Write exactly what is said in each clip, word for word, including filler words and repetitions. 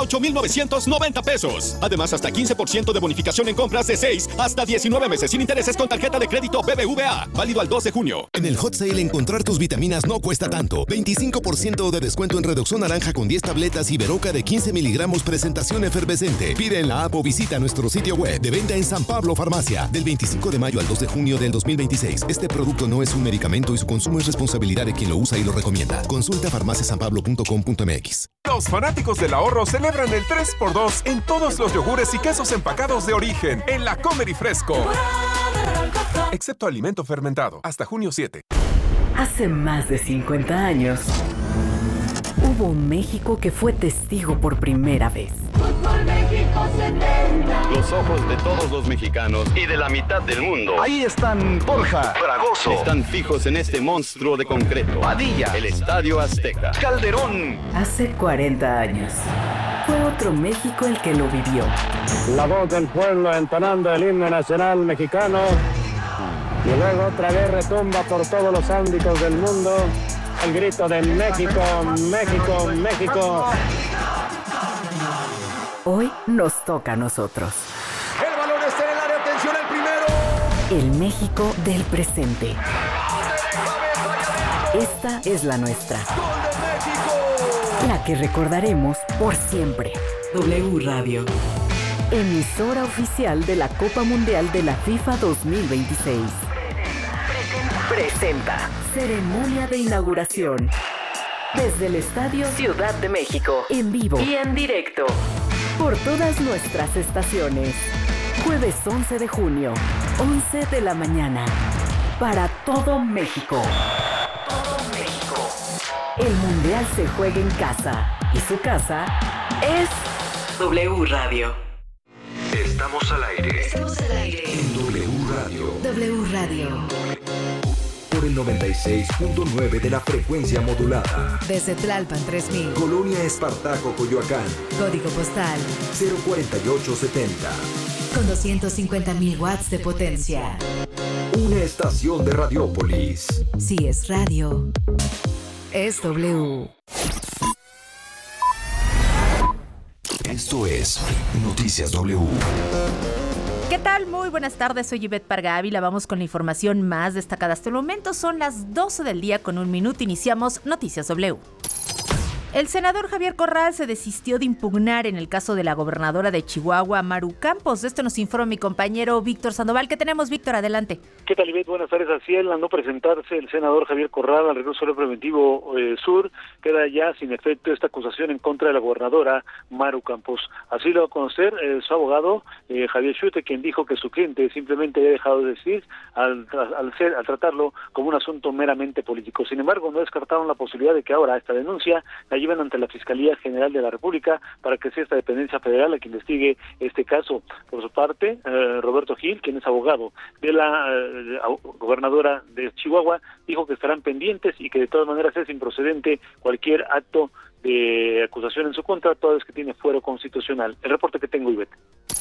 a ocho mil novecientos noventa pesos. Además, hasta quince por ciento de bonificación en compras de seis hasta diecinueve meses sin intereses con tarjeta de crédito B B V A. Válido al dos de junio. En el Hot Sale encontrar tus vitaminas no cuesta tanto. veinticinco por ciento de descuento en Redoxon naranja con diez tabletas y Veroca de quince miligramos presentación efervescente. Pide en la app o visita nuestro sitio web. De venta en San Pablo Farmacia. Del veinticinco de mayo al dos de junio del dos mil veintiséis. Este producto no es un medicamento y su consumo es responsabilidad de quien lo usa y lo recomienda. Consulta farmacia san pablo punto com punto m x. Los fanáticos del ahorro celebran el tres por dos en todos los yogures y quesos empacados de origen en la Comer y Fresco. Excepto alimento fermentado. Hasta junio siete. Hace más de cincuenta años, hubo un México que fue testigo por primera vez. Fútbol México setenta. Los ojos de todos los mexicanos y de la mitad del mundo. Ahí están Borja, Fragoso. Están fijos en este monstruo de concreto. Padilla. El Estadio Azteca. Calderón. Hace cuarenta años, fue otro México el que lo vivió. La voz del pueblo entonando el himno nacional mexicano. Y luego otra vez retumba por todos los ámbitos del mundo el grito de México, México, México. Hoy nos toca a nosotros. El balón está en el área, atención al primero. El México del presente. Esta es la nuestra. ¡Gol de México! La que recordaremos por siempre. W Radio. Emisora oficial de la Copa Mundial de la FIFA dos mil veintiséis. Presenta ceremonia de inauguración desde el Estadio Ciudad de México, en vivo y en directo por todas nuestras estaciones. Jueves once de junio, once de la mañana, para todo México. Todo México. El Mundial se juega en casa y su casa es W Radio. Estamos al aire. Estamos al aire. En W Radio. W Radio. Por el noventa y seis punto nueve de la frecuencia modulada. Desde Tlalpan tres mil. Colonia Espartaco, Coyoacán. Código postal cero cuarenta y ocho setenta. Con doscientos cincuenta mil watts de potencia. Una estación de Radiópolis. Si es radio, es W. Esto es Noticias W. ¿Qué tal? Muy buenas tardes, soy Ivette Parga Ávila. Vamos con la información más destacada hasta el momento. Son las doce del día con un minuto. Iniciamos Noticias W. El senador Javier Corral se desistió de impugnar en el caso de la gobernadora de Chihuahua, Maru Campos. De esto nos informa mi compañero Víctor Sandoval. ¿Qué tenemos, Víctor? Adelante. ¿Qué tal, Ivette? Buenas tardes. Así al no presentarse el senador Javier Corral al reclusorio preventivo eh, sur, queda ya sin efecto esta acusación en contra de la gobernadora Maru Campos. Así lo va a conocer eh, su abogado, eh, Javier Schute, quien dijo que su cliente simplemente había dejado de decir al, al, ser, al tratarlo como un asunto meramente político. Sin embargo, no descartaron la posibilidad de que ahora esta denuncia la lleven ante la Fiscalía General de la República para que sea esta dependencia federal la que investigue este caso. Por su parte, eh, Roberto Gil, quien es abogado de la eh, gobernadora de Chihuahua, dijo que estarán pendientes y que de todas maneras es improcedente cualquier acto de acusación en su contra, toda vez que tiene fuero constitucional. El reporte que tengo, Ivette.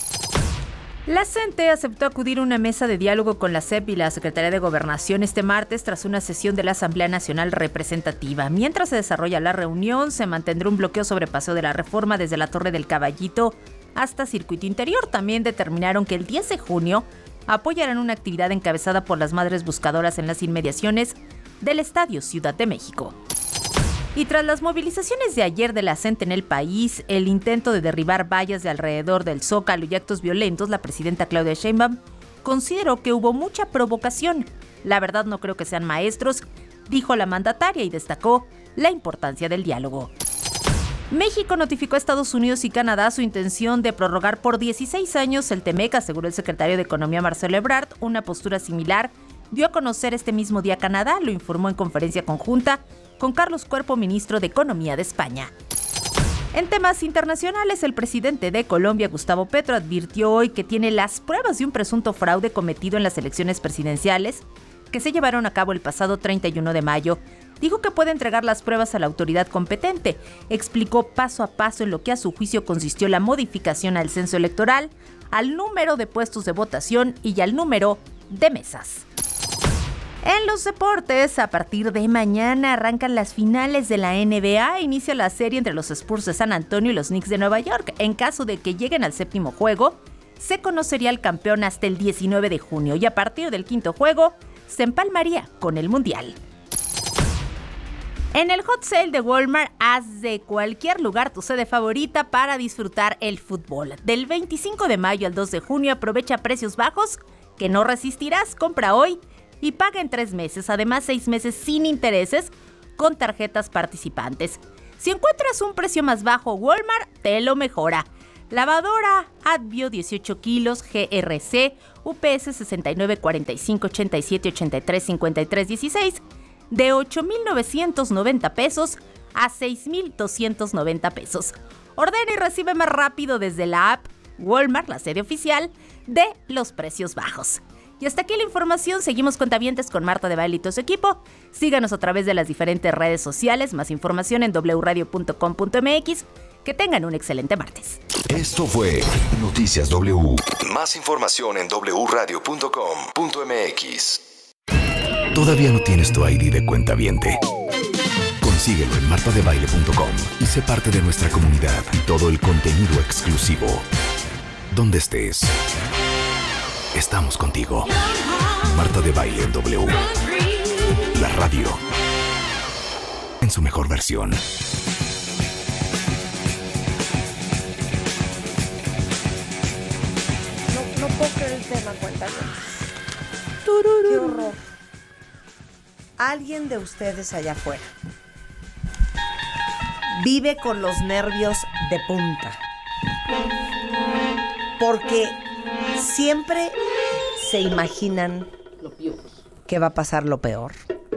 La C E N T E aceptó acudir a una mesa de diálogo con la C E P y la Secretaría de Gobernación este martes tras una sesión de la Asamblea Nacional Representativa. Mientras se desarrolla la reunión, se mantendrá un bloqueo sobre Paseo de la Reforma desde la Torre del Caballito hasta Circuito Interior. También determinaron que el diez de junio apoyarán una actividad encabezada por las Madres Buscadoras en las inmediaciones del Estadio Ciudad de México. Y tras las movilizaciones de ayer de la C E N T E en el país, el intento de derribar vallas de alrededor del Zócalo y actos violentos, la presidenta Claudia Sheinbaum consideró que hubo mucha provocación. La verdad no creo que sean maestros, dijo la mandataria, y destacó la importancia del diálogo. México notificó a Estados Unidos y Canadá su intención de prorrogar por dieciséis años el TEMEC, aseguró el secretario de Economía Marcelo Ebrard. Una postura similar dio a conocer este mismo día Canadá, lo informó en conferencia conjunta con Carlos Cuerpo, ministro de Economía de España. En temas internacionales, el presidente de Colombia, Gustavo Petro, advirtió hoy que tiene las pruebas de un presunto fraude cometido en las elecciones presidenciales que se llevaron a cabo el pasado treinta y uno de mayo. Dijo que puede entregar las pruebas a la autoridad competente. Explicó paso a paso en lo que a su juicio consistió la modificación al censo electoral, al número de puestos de votación y al número de mesas. En los deportes, a partir de mañana arrancan las finales de la N B A. Inicia la serie entre los Spurs de San Antonio y los Knicks de Nueva York. En caso de que lleguen al séptimo juego, se conocería el campeón hasta el diecinueve de junio y a partir del quinto juego se empalmaría con el Mundial. En el Hot Sale de Walmart, haz de cualquier lugar tu sede favorita para disfrutar el fútbol. Del veinticinco de mayo al dos de junio aprovecha precios bajos que no resistirás. Compra hoy y paga en tres meses, además seis meses sin intereses con tarjetas participantes. Si encuentras un precio más bajo, Walmart te lo mejora. Lavadora Advio dieciocho kilos G R C U P S sesenta y nueve cuarenta y cinco ochenta y siete ochenta y tres cincuenta y tres dieciséis de ocho mil novecientos noventa pesos a seis mil doscientos noventa pesos. Ordena y recibe más rápido desde la app Walmart, la sede oficial de los precios bajos. Y hasta aquí la información. Seguimos cuentavientes con Marta de Baile y todo su equipo. Síganos a través de las diferentes redes sociales. Más información en doble u radio punto com punto m x. Que tengan un excelente martes. Esto fue Noticias W. Más información en doble u radio punto com punto m x. ¿Todavía no tienes tu I D de cuentaviente? Consíguelo en marta de baile punto com y sé parte de nuestra comunidad y todo el contenido exclusivo. Donde estés, estamos contigo. Marta de Baile en W. La radio en su mejor versión. No, no puedo creer el tema, cuéntame. Qué horror. Alguien de ustedes allá afuera vive con los nervios de punta. Porque siempre se imaginan que va a pasar lo peor.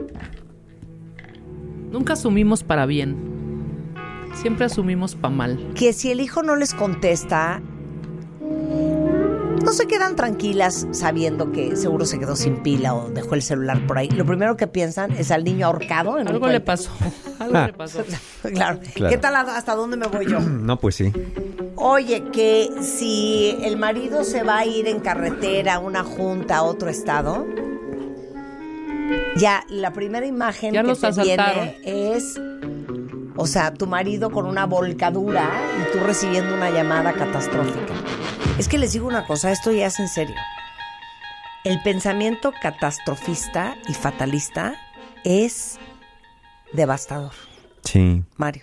Nunca asumimos para bien. Siempre asumimos para mal. Que si el hijo no les contesta, no se quedan tranquilas sabiendo que seguro se quedó sin pila o dejó el celular por ahí. Lo primero que piensan es al niño ahorcado. En Algo le pasó. Algo ah. le pasó. Claro. claro. ¿Qué tal? ¿Hasta dónde me voy yo? No, pues sí. Oye, que si el marido se va a ir en carretera a una junta a otro estado, ya la primera imagen ya que te asaltaron. viene es, o sea, tu marido con una volcadura y tú recibiendo una llamada catastrófica. Es que les digo una cosa, esto ya es en serio. El pensamiento catastrofista y fatalista es devastador. Sí. Mario.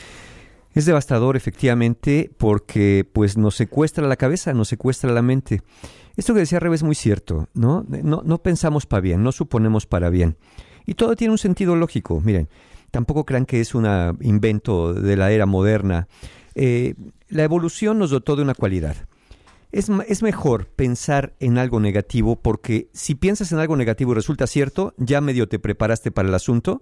Es devastador, efectivamente, porque pues nos secuestra la cabeza, nos secuestra la mente. Esto que decía Rebe es muy cierto, ¿no? No, no pensamos para bien, no suponemos para bien. Y todo tiene un sentido lógico. Miren, tampoco crean que es un invento de la era moderna. Eh, la evolución nos dotó de una cualidad. Es, es mejor pensar en algo negativo porque si piensas en algo negativo y resulta cierto, ya medio te preparaste para el asunto.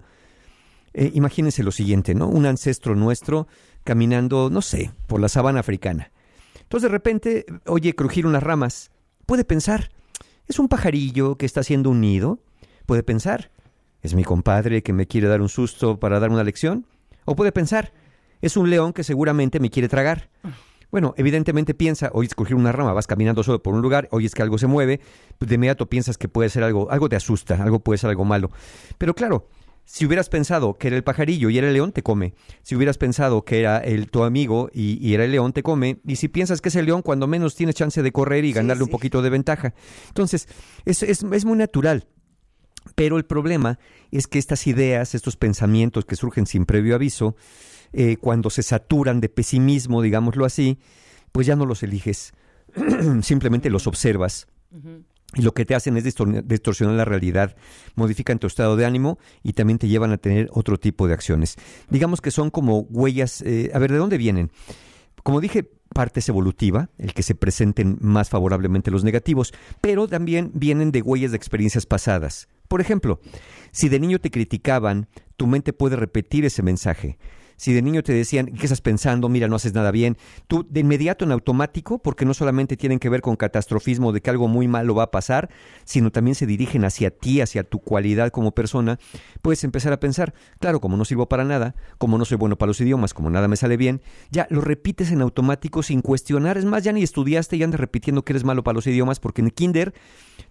Eh, imagínense lo siguiente, ¿no? Un ancestro nuestro caminando, no sé, por la sabana africana. Entonces de repente oye crujir unas ramas. Puede pensar, es un pajarillo que está haciendo un nido. Puede pensar, es mi compadre que me quiere dar un susto para dar una lección. O puede pensar, es un león que seguramente me quiere tragar. Bueno, evidentemente piensa, oyes crujir una rama, vas caminando solo por un lugar, oyes que algo se mueve, pues de inmediato piensas que puede ser algo, algo te asusta, algo puede ser algo malo. Pero claro, si hubieras pensado que era el pajarillo y era el león, te come. Si hubieras pensado que era el tu amigo y, y era el león, te come. Y si piensas que es el león, cuando menos tienes chance de correr y ganarle sí, sí. un poquito de ventaja. Entonces, es, es, es muy natural. Pero el problema es que estas ideas, estos pensamientos que surgen sin previo aviso, eh, cuando se saturan de pesimismo, digámoslo así, pues ya no los eliges. Simplemente los observas. Uh-huh. Y lo que te hacen es distor- distorsionar la realidad, modifican tu estado de ánimo y también te llevan a tener otro tipo de acciones. Digamos que son como huellas, eh, a ver, ¿de dónde vienen? Como dije, parte es evolutiva, el que se presenten más favorablemente los negativos, pero también vienen de huellas de experiencias pasadas. Por ejemplo, si de niño te criticaban, tu mente puede repetir ese mensaje. Si de niño te decían, ¿qué estás pensando? Mira, no haces nada bien. Tú de inmediato en automático, porque no solamente tienen que ver con catastrofismo de que algo muy malo va a pasar, sino también se dirigen hacia ti, hacia tu cualidad como persona, puedes empezar a pensar, claro, como no sirvo para nada, como no soy bueno para los idiomas, como nada me sale bien, ya lo repites en automático sin cuestionar. Es más, ya ni estudiaste y andas repitiendo que eres malo para los idiomas porque en kinder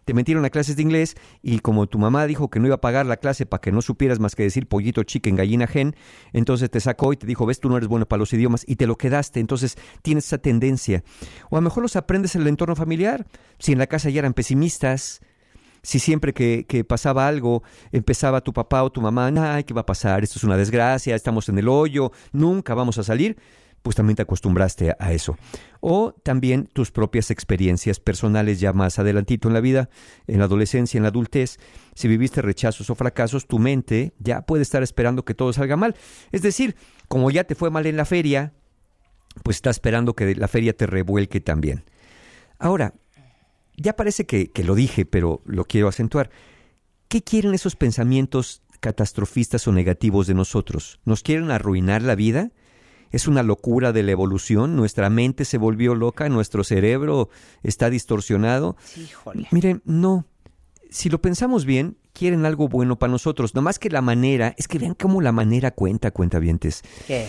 te metieron a clases de inglés y como tu mamá dijo que no iba a pagar la clase para que no supieras más que decir pollito, chicken, gallina, gen, entonces te sacó y te dijo, ves, tú no eres bueno para los idiomas y te lo quedaste, entonces tienes esa tendencia. O a lo mejor los aprendes en el entorno familiar, si en la casa ya eran pesimistas, si siempre que, que pasaba algo, empezaba tu papá o tu mamá, ay, ¿qué va a pasar? Esto es una desgracia, estamos en el hoyo, nunca vamos a salir, pues también te acostumbraste a, a eso. O también tus propias experiencias personales ya más adelantito en la vida, en la adolescencia, en la adultez, si viviste rechazos o fracasos, tu mente ya puede estar esperando que todo salga mal. Es decir, como ya te fue mal en la feria, pues está esperando que la feria te revuelque también. Ahora, ya parece que, que lo dije, pero lo quiero acentuar. ¿Qué quieren esos pensamientos catastrofistas o negativos de nosotros? ¿Nos quieren arruinar la vida? ¿Es una locura de la evolución? ¿Nuestra mente se volvió loca? ¿Nuestro cerebro está distorsionado? Híjole. Miren, no. Si lo pensamos bien, quieren algo bueno para nosotros. No más que la manera, es que vean cómo la manera cuenta, cuentavientes. ¿Qué?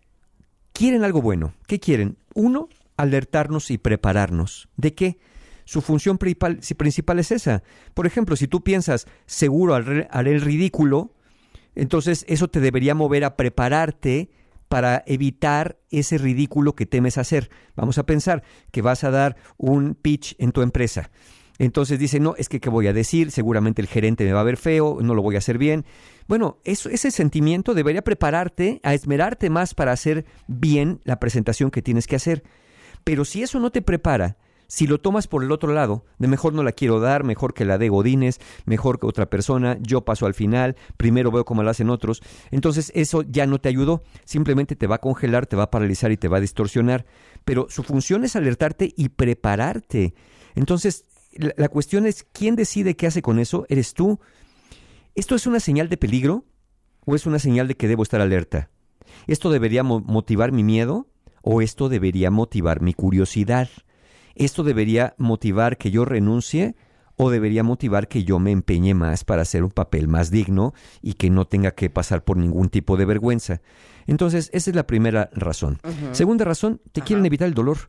Quieren algo bueno. ¿Qué quieren? Uno, alertarnos y prepararnos. ¿De qué? Su función principal, principal es esa. Por ejemplo, si tú piensas, seguro haré, haré el ridículo, entonces eso te debería mover a prepararte para evitar ese ridículo que temes hacer. Vamos a pensar que vas a dar un pitch en tu empresa. Entonces dice, no, es que ¿qué voy a decir? Seguramente el gerente me va a ver feo, no lo voy a hacer bien. Bueno, eso, ese sentimiento debería prepararte a esmerarte más para hacer bien la presentación que tienes que hacer. Pero si eso no te prepara, si lo tomas por el otro lado, de mejor no la quiero dar, mejor que la dé Godínez, mejor que otra persona, yo paso al final, primero veo cómo lo hacen otros, entonces eso ya no te ayudó, simplemente te va a congelar, te va a paralizar y te va a distorsionar, pero su función es alertarte y prepararte. Entonces, la, la cuestión es, ¿quién decide qué hace con eso? ¿Eres tú? ¿Esto es una señal de peligro o es una señal de que debo estar alerta? ¿Esto debería mo- motivar mi miedo o esto debería motivar mi curiosidad? ¿Esto debería motivar que yo renuncie o debería motivar que yo me empeñe más para hacer un papel más digno y que no tenga que pasar por ningún tipo de vergüenza? Entonces, esa es la primera razón. Uh-huh. Segunda razón, te uh-huh. quieren evitar el dolor.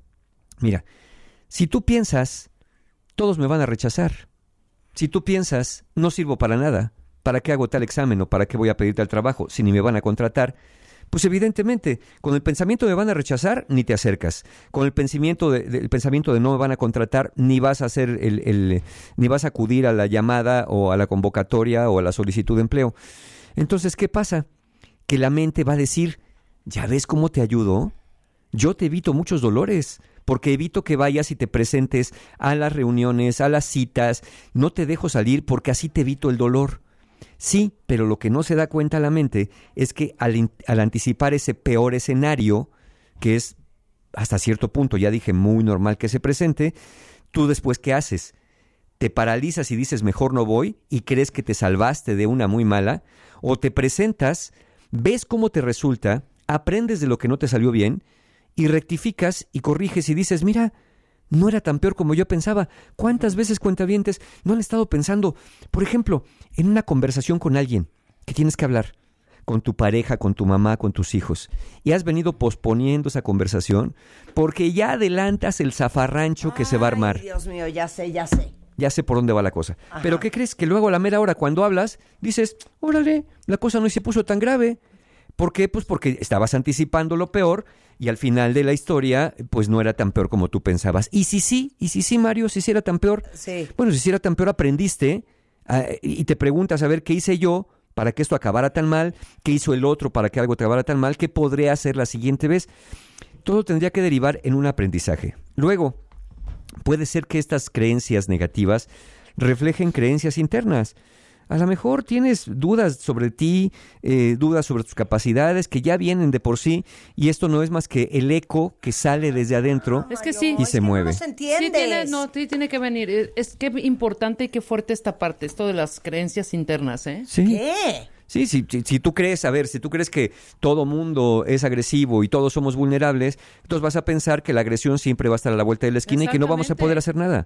Mira, si tú piensas, todos me van a rechazar. Si tú piensas, no sirvo para nada, ¿para qué hago tal examen o para qué voy a pedir tal trabajo si ni me van a contratar? Pues evidentemente, con el pensamiento de me van a rechazar, ni te acercas. Con el pensamiento de, de, el pensamiento de no me van a contratar, ni vas a hacer el, el, ni vas a acudir a la llamada o a la convocatoria o a la solicitud de empleo. Entonces, ¿qué pasa? Que la mente va a decir, ¿ya ves cómo te ayudo? Yo te evito muchos dolores, porque evito que vayas y te presentes a las reuniones, a las citas, no te dejo salir porque así te evito el dolor. Sí, pero lo que no se da cuenta la mente es que al, in- al anticipar ese peor escenario, que es hasta cierto punto, ya dije, muy normal que se presente, tú después, ¿qué haces? ¿Te paralizas y dices mejor no voy y crees que te salvaste de una muy mala? ¿O te presentas, ves cómo te resulta, aprendes de lo que no te salió bien y rectificas y corriges y dices, mira, no era tan peor como yo pensaba? ¿Cuántas veces, cuentavientes, no han estado pensando, por ejemplo, en una conversación con alguien que tienes que hablar, con tu pareja, con tu mamá, con tus hijos, y has venido posponiendo esa conversación porque ya adelantas el zafarrancho que Ay, se va a armar? Dios mío, ya sé, ya sé. Ya sé por dónde va la cosa. Ajá. Pero ¿qué crees? Que luego a la mera hora, cuando hablas, dices, órale, la cosa no se puso tan grave. ¿Por qué? Pues porque estabas anticipando lo peor y al final de la historia, pues no era tan peor como tú pensabas. Y si sí, y si sí, Mario, si sí era tan peor. Sí. Bueno, si sí era tan peor, aprendiste uh, y te preguntas, a ver, ¿qué hice yo para que esto acabara tan mal? ¿Qué hizo el otro para que algo acabara tan mal? ¿Qué podré hacer la siguiente vez? Todo tendría que derivar en un aprendizaje. Luego, puede ser que estas creencias negativas reflejen creencias internas. A lo mejor tienes dudas sobre ti, eh, dudas sobre tus capacidades que ya vienen de por sí y esto no es más que el eco que sale desde adentro es que sí, y se mueve. No sí tiene, no, sí tiene que venir. Es, es que importante y qué fuerte esta parte, esto de las creencias internas, ¿eh? Sí. ¿Qué? Sí, sí, si, si tú crees, a ver, si tú crees que todo mundo es agresivo y todos somos vulnerables, entonces vas a pensar que la agresión siempre va a estar a la vuelta de la esquina y que no vamos a poder hacer nada.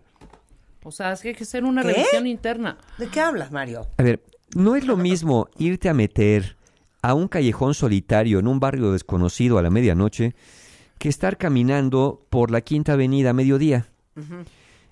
O sea, es que hay que hacer una ¿Qué? revisión interna. ¿De qué hablas, Mario? A ver, no es lo mismo irte a meter a un callejón solitario en un barrio desconocido a la medianoche que estar caminando por la Quinta Avenida a mediodía. Uh-huh.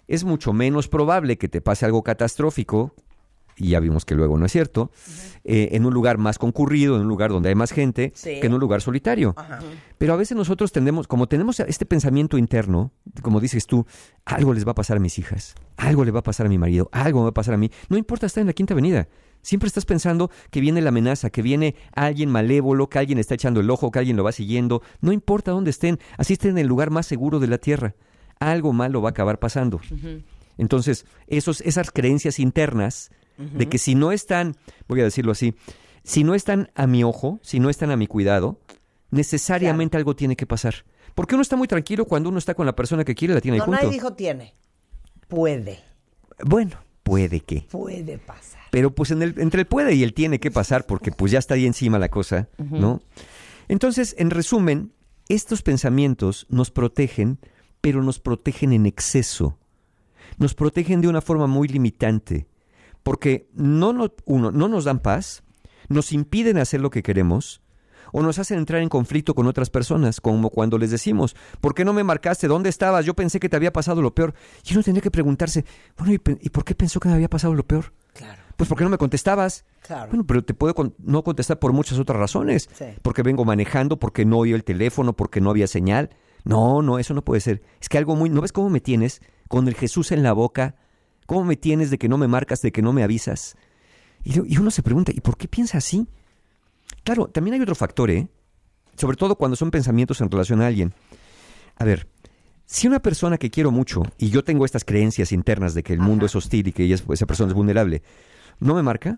es mucho menos probable que te pase algo catastrófico, y ya vimos que luego no es cierto, uh-huh. eh, en un lugar más concurrido, en un lugar donde hay más gente, sí. que en un lugar solitario. Uh-huh. Pero a veces nosotros tendemos, como tenemos este pensamiento interno, como dices tú, algo les va a pasar a mis hijas, algo le va a pasar a mi marido, algo me va a pasar a mí. No importa estar en la Quinta Avenida. Siempre estás pensando que viene la amenaza, que viene alguien malévolo, que alguien está echando el ojo, que alguien lo va siguiendo. No importa dónde estén, así estén en el lugar más seguro de la tierra. Algo malo va a acabar pasando. Uh-huh. Entonces, esos, esas creencias internas uh-huh. de que si no están, voy a decirlo así, si no están a mi ojo, si no están a mi cuidado, necesariamente claro. algo tiene que pasar. Porque uno está muy tranquilo cuando uno está con la persona que quiere, la tiene ahí no, junto. No, nadie dijo tiene. Puede. Bueno, puede que. Puede pasar. Pero pues en el, entre el puede y el tiene que pasar, porque pues ya está ahí encima la cosa, uh-huh. ¿no? Entonces, en resumen, estos pensamientos nos protegen, pero nos protegen en exceso. Nos protegen de una forma muy limitante, porque no, no, uno, no nos dan paz, nos impiden hacer lo que queremos, o nos hacen entrar en conflicto con otras personas, como cuando les decimos, ¿por qué no me marcaste? ¿Dónde estabas? Yo pensé que te había pasado lo peor. Y uno tendría que preguntarse, bueno, ¿y, ¿y por qué pensó que me había pasado lo peor? Claro. Pues ¿por qué no me contestabas? Claro. Bueno, pero te puedo con- no contestar por muchas otras razones. Sí. Porque vengo manejando, porque no oí el teléfono, porque no había señal. No, no, eso no puede ser. Es que algo muy... ¿No ves cómo me tienes? Con el Jesús en la boca. ¿Cómo me tienes de que no me marcas, de que no me avisas? Y, y uno se pregunta, ¿y por qué piensa así? Claro, también hay otro factor, ¿eh? Sobre todo cuando son pensamientos en relación a alguien. A ver, si una persona que quiero mucho, y yo tengo estas creencias internas de que el Ajá. mundo es hostil y que ella es, esa persona es vulnerable, no me marca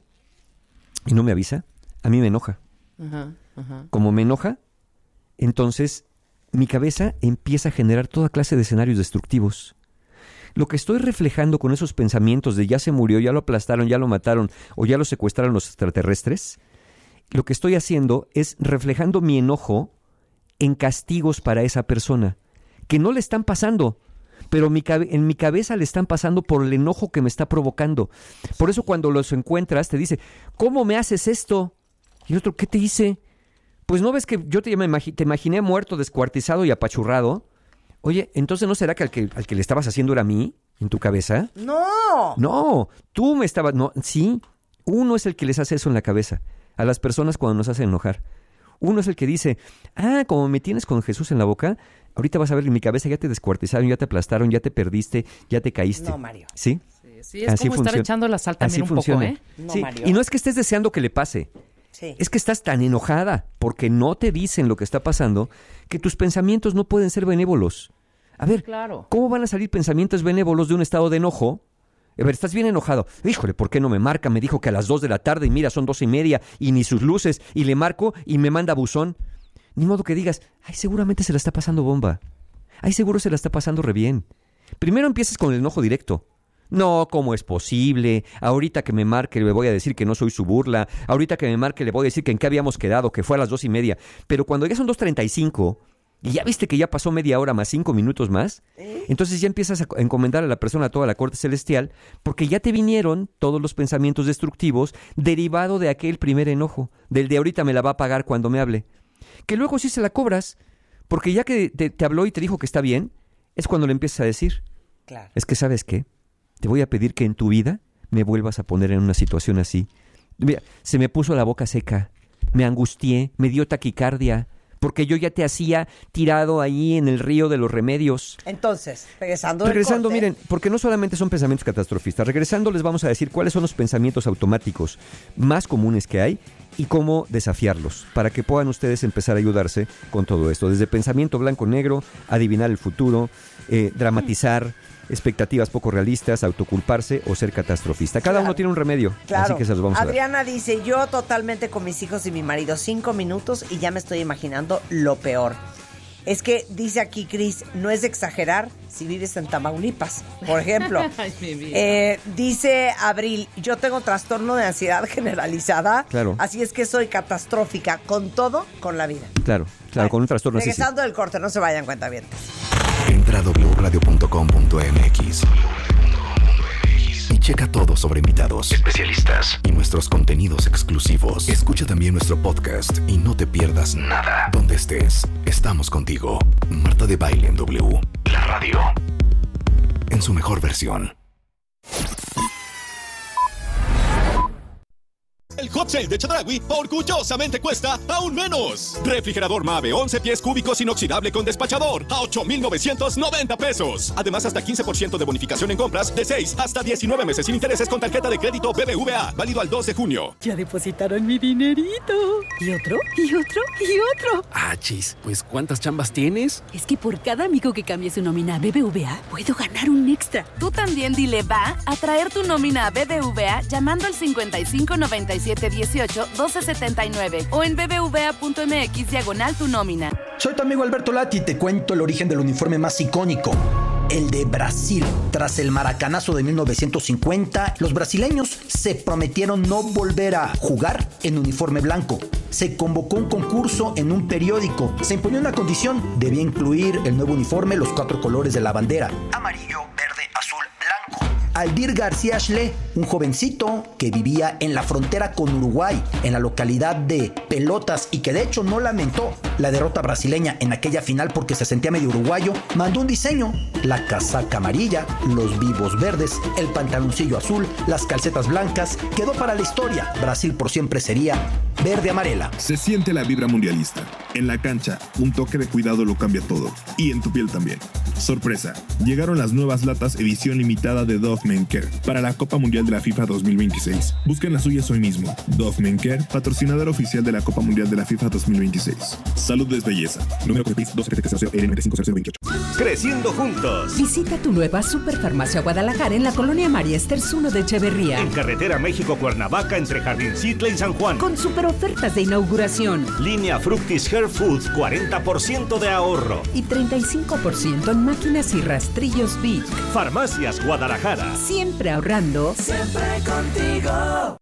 y no me avisa, a mí me enoja. Ajá, ajá. Como me enoja, entonces mi cabeza empieza a generar toda clase de escenarios destructivos. Lo que estoy reflejando con esos pensamientos de ya se murió, ya lo aplastaron, ya lo mataron o ya lo secuestraron los extraterrestres, lo que estoy haciendo es reflejando mi enojo en castigos para esa persona, que no le están pasando, pero mi cabe- en mi cabeza le están pasando por el enojo que me está provocando. Por eso cuando los encuentras te dice, ¿cómo me haces esto? Y el otro, ¿qué te hice? Pues ¿no ves que yo te, imagi- te imaginé muerto, descuartizado y apachurrado? Oye, ¿entonces no será que al, que al que le estabas haciendo era a mí, en tu cabeza? ¡No! No, tú me estabas... No, sí, uno es el que les hace eso en la cabeza a las personas cuando nos hacen enojar. Uno es el que dice, ah, como me tienes con Jesús en la boca, ahorita vas a ver en mi cabeza, ya te descuartizaron, ya te aplastaron, ya te perdiste, ya te caíste. No, Mario. ¿Sí? Sí, sí es Así como funciona. estar echando la sal también Así un funciona. poco, ¿eh? No, Sí, Mario. y no es que estés deseando que le pase. Sí. Es que estás tan enojada porque no te dicen lo que está pasando que tus pensamientos no pueden ser benévolos. A ver, Claro. ¿cómo van a salir pensamientos benévolos de un estado de enojo? A ver, estás bien enojado. Híjole, ¿por qué no me marca? Me dijo que a las dos de la tarde y mira, son dos y media y ni sus luces. Y le marco y me manda buzón. Ni modo que digas, ay, seguramente se la está pasando bomba. Ay, seguro se la está pasando re bien. Primero empieces con el enojo directo. No, ¿cómo es posible? Ahorita que me marque le voy a decir que no soy su burla. Ahorita que me marque le voy a decir que en qué habíamos quedado, que fue a las dos y media. Pero cuando ya son dos treinta y cinco... y ya viste que ya pasó media hora más cinco minutos más, ¿Eh? entonces ya empiezas a encomendar a la persona toda la corte celestial, porque ya te vinieron todos los pensamientos destructivos derivado de aquel primer enojo, del de ahorita me la va a pagar cuando me hable. Que luego sí se la cobras, porque ya que te, te habló y te dijo que está bien, es cuando le empiezas a decir, claro. es que ¿sabes qué? Te voy a pedir que en tu vida me vuelvas a poner en una situación así. Mira, se me puso la boca seca, me angustié, me dio taquicardia, porque yo ya te hacía tirado ahí en el río de los remedios. Entonces, regresando del Regresando, corte, miren, porque no solamente son pensamientos catastrofistas. Regresando les vamos a decir cuáles son los pensamientos automáticos más comunes que hay y cómo desafiarlos, para que puedan ustedes empezar a ayudarse con todo esto. Desde pensamiento blanco-negro, adivinar el futuro, eh, dramatizar, expectativas poco realistas, autoculparse o ser catastrofista. Cada Claro. uno tiene un remedio, Claro. así que se los vamos Adriana dice, yo totalmente con mis hijos y mi marido, cinco minutos y ya me estoy imaginando lo peor. Es que dice aquí Cris, no es de exagerar si vives en Tamaulipas, por ejemplo. Ay, mi vida. Eh, dice Abril, yo tengo trastorno de ansiedad generalizada, Claro. así es que soy catastrófica con todo, con la vida. a dar. Claro, claro, con un trastorno así. Sí. Regresando del corte, no se vayan, cuentavientes. Entra a doble u radio punto com punto m x y checa todo sobre invitados, especialistas y nuestros contenidos exclusivos. Escucha también nuestro podcast y no te pierdas nada. Donde estés, estamos contigo. Marta de Baile en W, la radio. en su mejor versión. El hot sale de Chedraui orgullosamente cuesta aún menos. Refrigerador Mave once pies cúbicos inoxidable con despachador a ocho mil novecientos noventa pesos. Además, hasta quince por ciento de bonificación en compras de seis hasta diecinueve meses sin intereses con tarjeta de crédito B B V A. Válido al dos de junio. Ya depositaron mi dinerito. ¿Y otro? ¿Y otro? ¿Y otro? Ah, chis, pues ¿cuántas chambas tienes? Es que por cada amigo que cambie su nómina a B B V A, puedo ganar un extra. Tú también dile va a traer tu nómina a B B V A llamando al cincuenta y cinco noventa y siete dieciocho doce setenta y nueve o en bbva.mx diagonal tu nómina. Soy tu amigo Alberto Lati y te cuento el origen del uniforme más icónico, el de Brasil. Tras el maracanazo de mil novecientos cincuenta, los brasileños se prometieron no volver a jugar en uniforme blanco. Se convocó un concurso en un periódico. Se imponía una condición: debía incluir el nuevo uniforme los cuatro colores de la bandera: amarillo, verde, azul, blanco. Aldir García Schle, un jovencito que vivía en la frontera con Uruguay, en la localidad de Pelotas, y que de hecho no lamentó la derrota brasileña en aquella final porque se sentía medio uruguayo, mandó un diseño: la casaca amarilla, los vivos verdes, el pantaloncillo azul, las calcetas blancas. Quedó para la historia. Brasil por siempre sería verde amarela. Se siente la vibra mundialista. En la cancha, un toque de cuidado lo cambia todo. Y en tu piel también. Sorpresa, llegaron las nuevas latas edición limitada de Dove Men Care para la Copa Mundial de la FIFA dos mil veintiséis. Busquen las suyas hoy mismo. Dove Men Care, patrocinador oficial de la Copa Mundial de la FIFA dos mil veintiséis. Salud es belleza. Número de P I S doce setenta y cero L noventa y cinco cero veintiocho. Creciendo juntos. Visita tu nueva Superfarmacia Guadalajara en la colonia María Esters uno de Echeverría. En carretera México-Cuernavaca entre Jardincitla y San Juan. Con super ofertas de inauguración. Línea Fructis Hair Food, cuarenta por ciento de ahorro. Y treinta y cinco por ciento en máquinas y rastrillos Vic. Farmacias Guadalajara. Siempre ahorrando. Siempre contigo.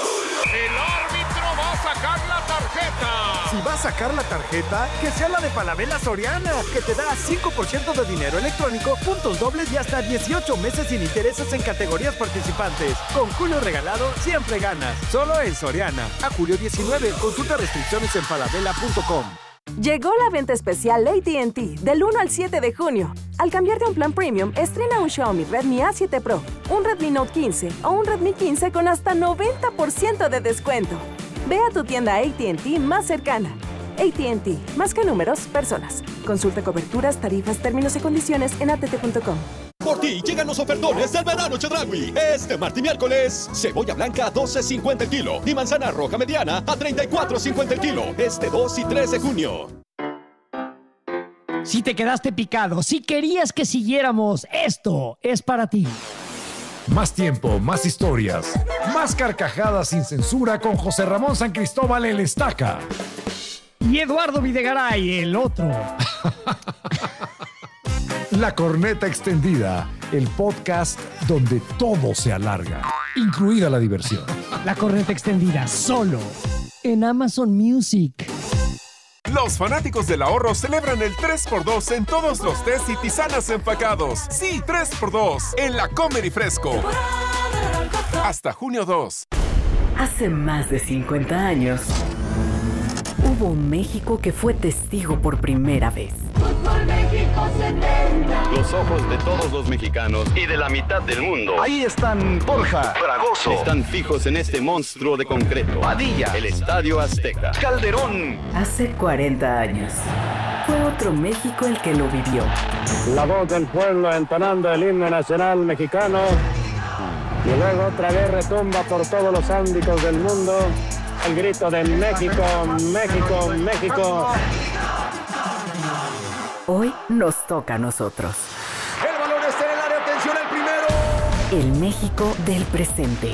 El árbitro va a sacar la tarjeta. Si va a sacar la tarjeta, que sea la de Falabella Soriana, que te da cinco por ciento de dinero electrónico, puntos dobles y hasta dieciocho meses sin intereses en categorías participantes. Con Julio regalado, siempre ganas. Solo en Soriana. A julio diecinueve. Consulta restricciones en falabella punto com. Llegó la venta especial A T and T del uno al siete de junio. Al cambiarte a un plan premium, estrena un Xiaomi Redmi A siete Pro, un Redmi Note quince o un Redmi quince con hasta noventa por ciento de descuento. Ve a tu tienda A T and T más cercana. A T and T, más que números, personas. Consulta coberturas, tarifas, términos y condiciones en a t t punto com. Por ti llegan los ofertones del verano Chedraui. Este martes y miércoles, cebolla blanca a doce cincuenta el kilo y manzana roja mediana a treinta y cuatro cincuenta el kilo. Este dos y tres de junio. Si te quedaste picado, si querías que siguiéramos, esto es para ti. Más tiempo, más historias, más carcajadas sin censura con José Ramón San Cristóbal el Estaca. Y Eduardo Videgaray, el otro. La Corneta Extendida, el podcast donde todo se alarga, incluida la diversión. La Corneta Extendida, solo en Amazon Music. Los fanáticos del ahorro celebran el tres por dos en todos los tés y tisanas empacados. Sí, tres por dos en la Comer y Fresco. Hasta junio dos. Hace más de cincuenta años, hubo un México que fue testigo por primera vez. Fútbol México setenta. Los ojos de todos los mexicanos y de la mitad del mundo. Ahí están Borja, Fragoso. Están fijos en este monstruo de concreto. Padilla. El Estadio Azteca. Calderón. Hace cuarenta años, fue otro México el que lo vivió. La voz del pueblo entonando el himno nacional mexicano. Y luego otra vez retumba por todos los ámbitos del mundo el grito de México, México, México. Hoy nos toca a nosotros. El balón está en el área, atención al primero. El México del presente.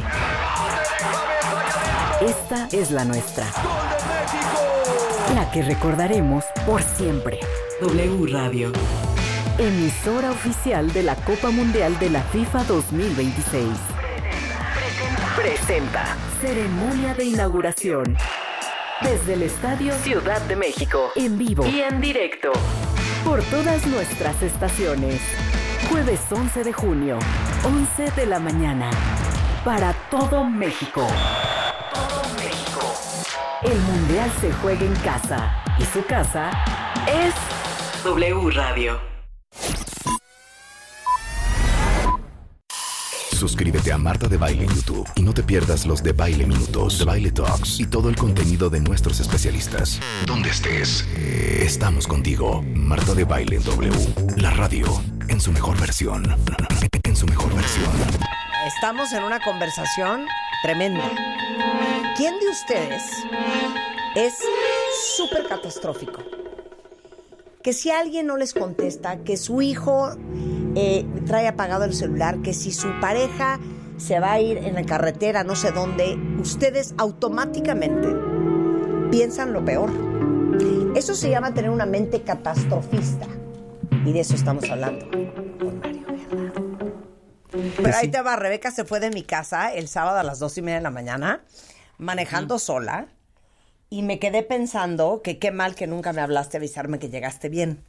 Esta es la nuestra. ¡Gol de México! La que recordaremos por siempre. W Radio. Emisora oficial de la Copa Mundial de la FIFA dos mil veintiséis. Presenta. Ceremonia de inauguración. Desde el Estadio Ciudad de México. En vivo y en directo. Por todas nuestras estaciones. Jueves once de junio, once de la mañana. Para todo México. Todo México. El Mundial se juega en casa. Y su casa es W Radio. Suscríbete a Marta de Baile en YouTube y no te pierdas los de Baile Minutos, de Baile Talks y todo el contenido de nuestros especialistas. Donde estés, estamos contigo. Marta de Baile en W, la radio en su mejor versión. En su mejor versión. Estamos en una conversación tremenda. ¿Quién de ustedes es súper catastrófico? Que si alguien no les contesta, que su hijo eh, trae apagado el celular, que si su pareja se va a ir en la carretera, no sé dónde, ustedes automáticamente piensan lo peor. Eso se llama tener una mente catastrofista. Y de eso estamos hablando con Mario Guerra. Pero ahí te va, Rebeca se fue de mi casa el sábado a las dos y media de la mañana, manejando mm. sola. Y me quedé pensando que qué mal que nunca me hablaste a avisarme que llegaste bien.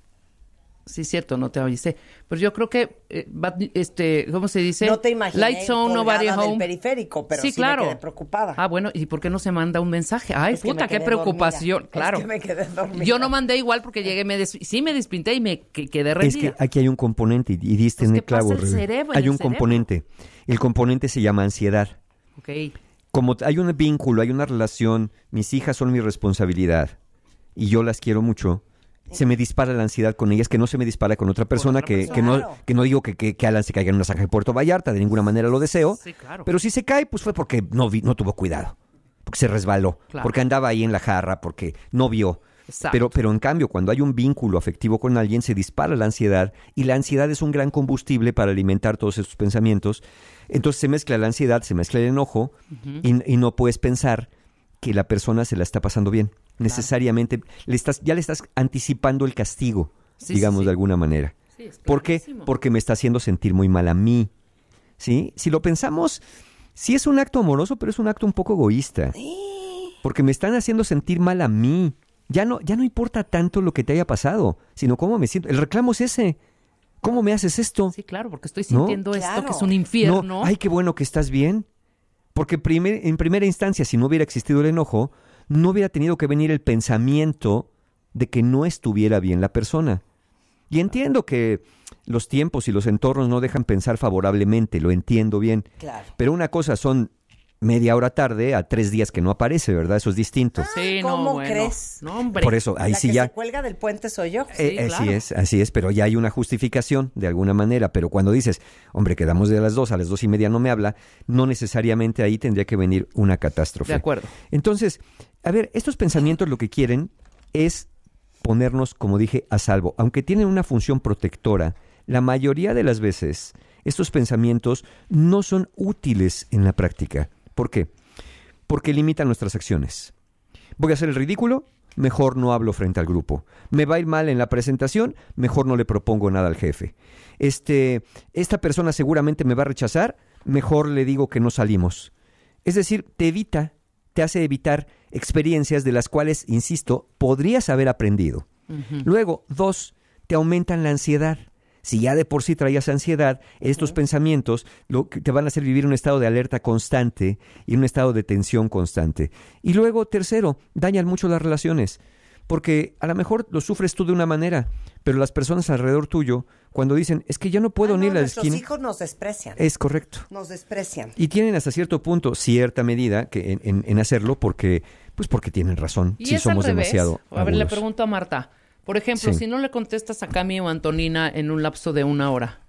Sí, cierto, no te avisé. Pero yo creo que, eh, este, ¿cómo se dice? No te imaginé Light zone, nobody home. Del periférico, pero sí, sí claro. me quedé preocupada. Ah, bueno, ¿y por qué no se manda un mensaje? Ay, es puta, qué preocupación. Dormida. Claro. Es que me quedé dormida. Yo no mandé igual porque llegué, me des... sí me despinté y me quedé rendida. Es que aquí hay un componente, y diste pues en el clavo. El cerebro, hay el un cerebro. componente. El componente se llama ansiedad. Ok. Como hay un vínculo, hay una relación, mis hijas son mi responsabilidad y yo las quiero mucho, se me dispara la ansiedad con ellas, que no se me dispara con otra persona, otra que, persona. que, no, Claro. que no digo que, que, que Alan se caiga en una zanja de Puerto Vallarta, de ninguna manera lo deseo, Sí, claro. pero si se cae, pues fue porque no, vi, no tuvo cuidado, porque se resbaló, Claro. porque andaba ahí en la jarra, porque no vio. Exacto. Pero, pero en cambio, cuando hay un vínculo afectivo con alguien, se dispara la ansiedad, y la ansiedad es un gran combustible para alimentar todos esos pensamientos. Entonces se mezcla la ansiedad, se mezcla el enojo, uh-huh. y, y no puedes pensar que la persona se la está pasando bien. Claro. Necesariamente le estás, ya le estás anticipando el castigo, sí, digamos, sí, sí. de alguna manera. Sí, es ¿Por qué? Porque me está haciendo sentir muy mal a mí. ¿Sí? Si lo pensamos, sí es un acto amoroso, pero es un acto un poco egoísta. Porque me están haciendo sentir mal a mí. Ya no, ya no importa tanto lo que te haya pasado, sino cómo me siento. El reclamo es ese. ¿Cómo me haces esto? Sí, claro, porque estoy sintiendo ¿No? esto, Claro. que es un infierno. No, ay, qué bueno que estás bien. Porque primer, en primera instancia, si no hubiera existido el enojo, no hubiera tenido que venir el pensamiento de que no estuviera bien la persona. Y entiendo que los tiempos y los entornos no dejan pensar favorablemente, lo entiendo bien. Claro. Pero una cosa son media hora tarde a tres días que no aparece, ¿verdad? Eso es distinto. Ah, Sí, ¿cómo no, bueno. crees? No, hombre. Por eso, ahí La sí que ya... se cuelga del puente soy yo. Eh, Sí, así claro. es, así es, pero ya hay una justificación de alguna manera. Pero cuando dices, hombre, quedamos de las dos, a las dos y media no me habla, no necesariamente ahí tendría que venir una catástrofe. De acuerdo. Entonces, a ver, estos pensamientos lo que quieren es ponernos, como dije, a salvo. Aunque tienen una función protectora, la mayoría de las veces estos pensamientos no son útiles en la práctica. ¿Por qué? Porque limitan nuestras acciones. Voy a hacer el ridículo, mejor no hablo frente al grupo. Me va a ir mal en la presentación, mejor no le propongo nada al jefe. Este, esta persona seguramente me va a rechazar, mejor le digo que no salimos. Es decir, te evita, te hace evitar experiencias de las cuales, insisto, podrías haber aprendido. Uh-huh. Luego, dos, te aumentan la ansiedad. Si ya de por sí traías ansiedad, estos uh-huh. pensamientos lo que te van a hacer vivir un estado de alerta constante y un estado de tensión constante. Y luego, tercero, dañan mucho las relaciones. Porque a lo mejor lo sufres tú de una manera, pero las personas alrededor tuyo, cuando dicen, es que yo no puedo ah, ni no, ir a la nuestros esquina. hijos nos desprecian. Es correcto. Nos desprecian. Y tienen hasta cierto punto cierta medida que en, en, en hacerlo porque, pues porque tienen razón. ¿Y si es somos al revés? demasiado A ver, le agudos. pregunto a Marta. Por ejemplo, Sí. si no le contestas a Cami o a Antonina en un lapso de una hora,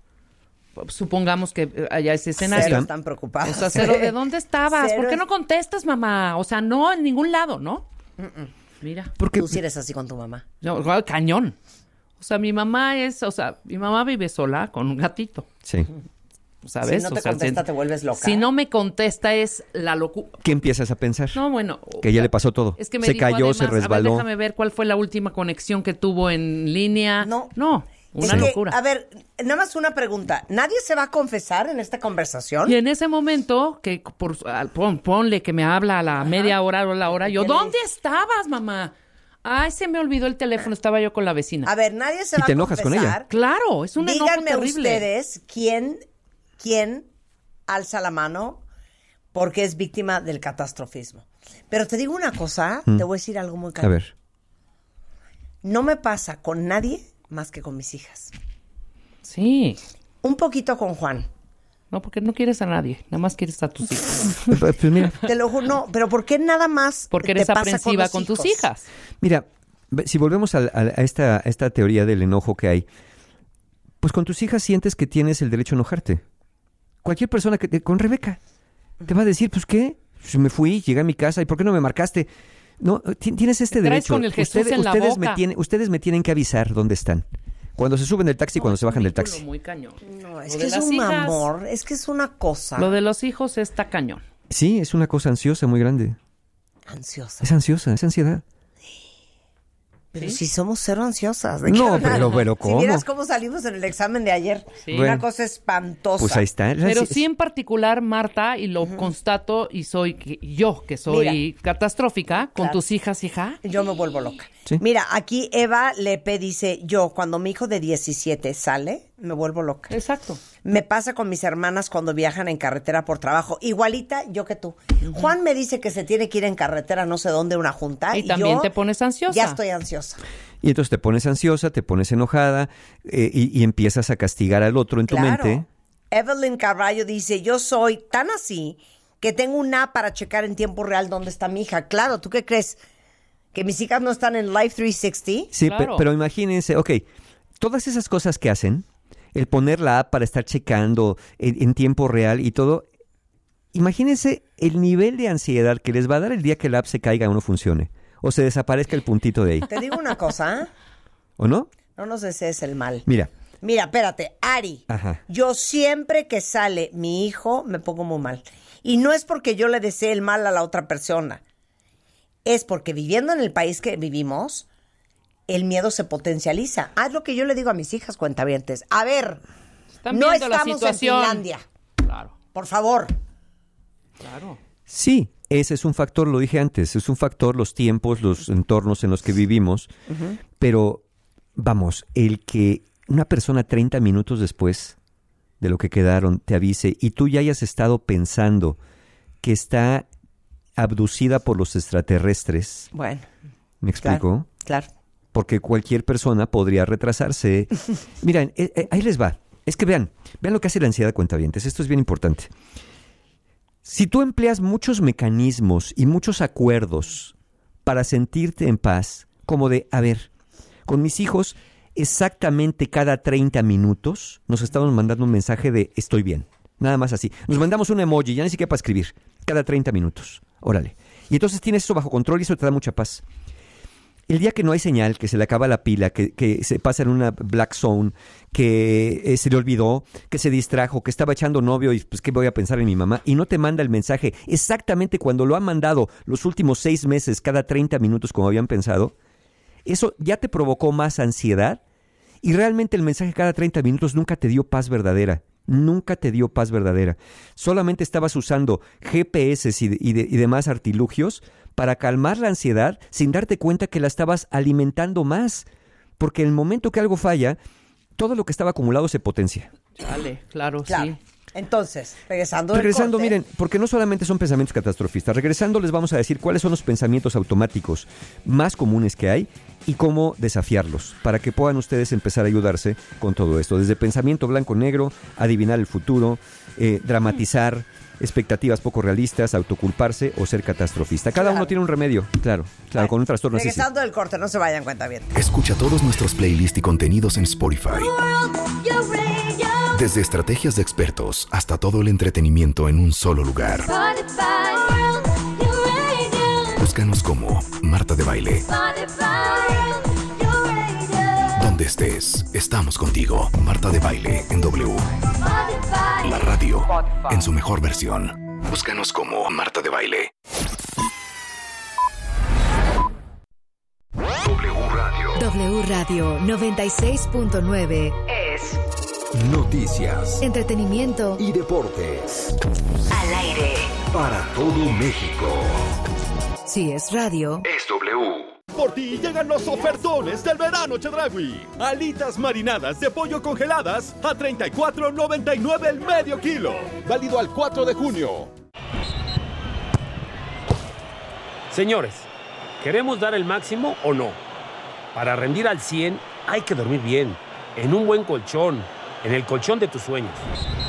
supongamos que haya ese escenario. Cero están preocupados. O sea, cero, ¿de dónde estabas? Cero ¿Por qué es- no contestas, mamá? O sea, no, en ningún lado, ¿no? Mm-mm. Mira. Porque Tú sí eres así con tu mamá. No, cañón. O sea, mi mamá es, o sea, mi mamá vive sola con un gatito. Sí. ¿Sabes? Si no te O sea, contesta, si- te vuelves loca. Si no me contesta es la locura. ¿Qué empiezas a pensar? No, bueno. Que ya le pasó todo. Es que me se dijo, cayó, se además, a resbaló. ver, déjame ver cuál fue la última conexión que tuvo en línea. No. No, una Es que, locura. a ver, nada más una pregunta. ¿Nadie se va a confesar en esta conversación? Y en ese momento, que por, al- pon- ponle que me habla a la media hora o la hora, yo, ¿Qué le ¿dónde estabas, mamá? Ay, se me olvidó el teléfono, estaba yo con la vecina. A ver, nadie se ¿Y va te a enojas con confesar. ella? Claro, es un enojo Díganme terrible. ustedes quién, quién alza la mano porque es víctima del catastrofismo. Pero te digo una cosa, Mm. te voy a decir algo muy A claro. ver. No me pasa con nadie más que con mis hijas. Sí. Un poquito con Juan, No, porque no quieres a nadie, nada más quieres a tus hijos. Pues mira. Te lo juro, no, pero ¿por qué nada más Porque eres te pasa aprensiva con, con tus hijas. Mira, si volvemos a, a, a, esta, a esta teoría del enojo que hay, pues con tus hijas sientes que tienes el derecho a enojarte. Cualquier persona que te, con Rebeca te va a decir, pues ¿qué? Pues me fui, llegué a mi casa, ¿y por qué no me marcaste? No, tienes este Traes derecho. con el Jesús ustedes, en la ustedes, boca. me tienen, ustedes me tienen que avisar dónde están. Cuando se suben del taxi y No, cuando es se bajan un del vínculo taxi. muy cañón. No, es Lo que de es las un hijas- amor, es que es una cosa. Lo de los hijos está cañón. Sí, es una cosa ansiosa muy grande. Ansiosa. Es ansiosa, es ansiedad. Pero si somos cero ansiosas. ¿de No, qué hablan? pero- pero ¿cómo? Si vieras cómo salimos en el examen de ayer. Sí. Una Bueno, cosa espantosa. Pues ahí está. Pero sí en particular, Marta, y lo constato, y soy que- yo, que soy Mira. catastrófica, con Claro. tus hijas, hija. Yo me vuelvo loca. Sí. Mira, aquí Eva Lepe dice, yo cuando mi hijo de diecisiete sale, me vuelvo loca. Exacto. Me pasa con mis hermanas cuando viajan en carretera por trabajo. Igualita yo que tú. Juan me dice que se tiene que ir en carretera no sé dónde, una junta. Y también yo te pones ansiosa. Ya estoy ansiosa. Y entonces te pones ansiosa, te pones enojada eh, y, y empiezas a castigar al otro en tu Claro. mente. Evelyn Carballo dice, yo soy tan así que tengo una app para checar en tiempo real dónde está mi hija. Claro, ¿tú qué crees? ¿Que mis hijas no están en Life trescientos sesenta? Sí, Claro. pe- pero imagínense, ok, todas esas cosas que hacen, el poner la app para estar checando en, en tiempo real y todo, imagínense el nivel de ansiedad que les va a dar el día que la app se caiga o no funcione, o se desaparezca el puntito de ahí, Te digo una cosa, ¿eh? ¿o no? No nos desees el mal. Mira, Mira, espérate, Ari. Ajá. Yo siempre que sale mi hijo me pongo muy mal. Y no es porque yo le desee el mal a la otra persona. Es porque viviendo en el país que vivimos, el miedo se potencializa. Haz lo que yo le digo a mis hijas cuentavientes. A ver, Están no viendo la estamos en situación. Finlandia. Claro, Por favor. claro. sí, ese es un factor, lo dije antes, es un factor los tiempos, los entornos en los que vivimos, pero vamos, el que una persona treinta minutos después de lo que quedaron te avise y tú ya hayas estado pensando que está abducida por los extraterrestres. Bueno. ¿Me explico? Claro. Porque cualquier persona podría retrasarse. Miren, eh, eh, ahí les va. Es que vean, vean lo que hace la ansiedad, cuentavientes. Esto es bien importante. Si tú empleas muchos mecanismos y muchos acuerdos para sentirte en paz, como de, a ver, con mis hijos, exactamente cada treinta minutos nos estamos mandando un mensaje de estoy bien. Nada más así. Nos mandamos un emoji, ya ni siquiera para escribir. Cada treinta minutos. Órale. Y entonces tienes eso bajo control y eso te da mucha paz. El día que no hay señal, que se le acaba la pila, que, que se pasa en una black zone, que eh, se le olvidó, que se distrajo, que estaba echando novio y pues qué voy a pensar en mi mamá, y no te manda el mensaje exactamente cuando lo ha mandado los últimos seis meses, cada treinta minutos como habían pensado, eso ya te provocó más ansiedad y realmente el mensaje cada treinta minutos nunca te dio paz verdadera. Nunca te dio paz verdadera. Solamente estabas usando G P S y, de, y, de, y demás artilugios para calmar la ansiedad sin darte cuenta que la estabas alimentando más. Porque en el momento que algo falla, todo lo que estaba acumulado se potencia. Vale, claro, Claro. sí. Entonces, regresando del Regresando, corte, miren, porque no solamente son pensamientos catastrofistas. Regresando les vamos a decir cuáles son los pensamientos automáticos más comunes que hay y cómo desafiarlos para que puedan ustedes empezar a ayudarse con todo esto. Desde pensamiento blanco-negro, adivinar el futuro, eh, dramatizar, expectativas poco realistas, autoculparse o ser catastrofista. Cada Claro. uno tiene un remedio, claro, claro, con un trastorno así. Sí. regresando del corte, no se vayan, cuenta bien. Escucha todos nuestros playlists y contenidos en Spotify. Desde estrategias de expertos hasta todo el entretenimiento en un solo lugar. Búscanos como Marta de Baile. Donde estés, estamos contigo. Marta de Baile en W. La radio en su mejor versión. Búscanos como Marta de Baile. W Radio. W Radio noventa y seis punto nueve es Noticias, entretenimiento y deportes. al aire. Para todo México. Si es radio, Es W. Por ti llegan los ofertones del verano Chedraui. Alitas marinadas de pollo congeladas a treinta y cuatro noventa y nueve el medio kilo. Válido al cuatro de junio. Señores, ¿queremos dar el máximo o no? Para rendir al cien hay que dormir bien, en un buen colchón, en el colchón de tus sueños.